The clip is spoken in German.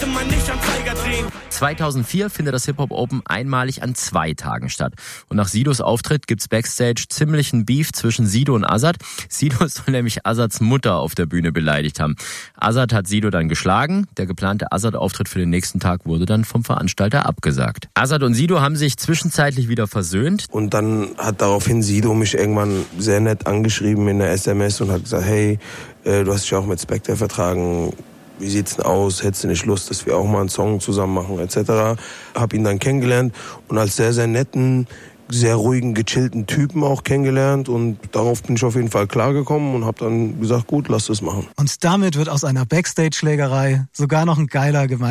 sollte man nicht am Zeiger drehen. 2004 findet das Hip-Hop Open einmalig an 2 Tagen statt. Und nach Sidos Auftritt gibt's Backstage ziemlichen Beef zwischen Sido und Azad. Sido soll nämlich Azads Mutter auf der Bühne beleidigt haben. Azad hat Sido dann geschlagen. Der geplante Azad-Auftritt für den nächsten Tag wurde dann vom Veranstalter abgesagt. Azad und Sido haben sich zwischenzeitlich wieder versöhnt. Und dann hat daraufhin Sido mich irgendwann sehr nett angeschrieben in der SMS und hat gesagt, hey, du hast dich auch mit Spectre vertragen. Wie sieht's denn aus? Hättest du nicht Lust, dass wir auch mal einen Song zusammen machen, etc. Hab ihn dann kennengelernt und als sehr, sehr netten, sehr ruhigen, gechillten Typen auch kennengelernt und darauf bin ich auf jeden Fall klargekommen und hab dann gesagt, gut, lass das machen. Und damit wird aus einer Backstage-Schlägerei sogar noch ein geiler